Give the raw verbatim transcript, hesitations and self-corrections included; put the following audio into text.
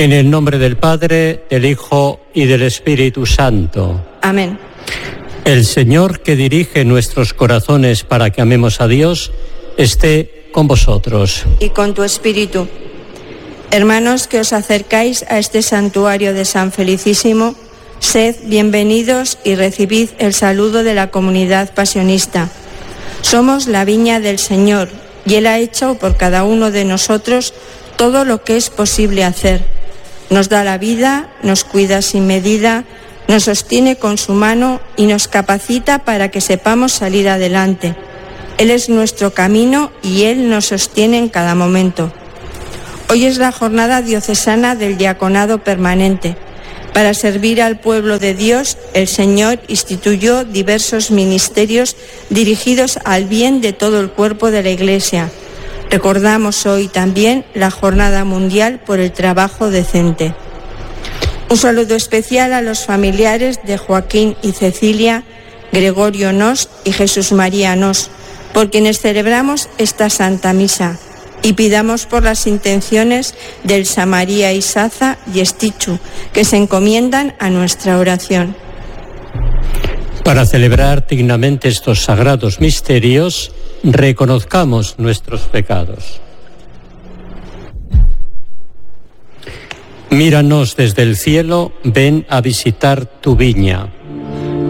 En el nombre del Padre, del Hijo y del Espíritu Santo. Amén. El Señor que dirige nuestros corazones para que amemos a Dios, esté con vosotros. Y con tu espíritu. Hermanos que os acercáis a este santuario de San Felicísimo, sed bienvenidos y recibid el saludo de la comunidad pasionista. Somos la viña del Señor y Él ha hecho por cada uno de nosotros todo lo que es posible hacer. Nos da la vida, nos cuida sin medida, nos sostiene con su mano y nos capacita para que sepamos salir adelante. Él es nuestro camino y Él nos sostiene en cada momento. Hoy es la jornada diocesana del diaconado permanente. Para servir al pueblo de Dios, el Señor instituyó diversos ministerios dirigidos al bien de todo el cuerpo de la Iglesia. Recordamos hoy también la Jornada Mundial por el Trabajo Decente. Un saludo especial a los familiares de Joaquín y Cecilia, Gregorio Nos y Jesús María Nos, por quienes celebramos esta Santa Misa. Y pidamos por las intenciones de Elsa María Isaza y Estichu, que se encomiendan a nuestra oración. Para celebrar dignamente estos sagrados misterios, reconozcamos nuestros pecados. Míranos desde el cielo, ven a visitar tu viña.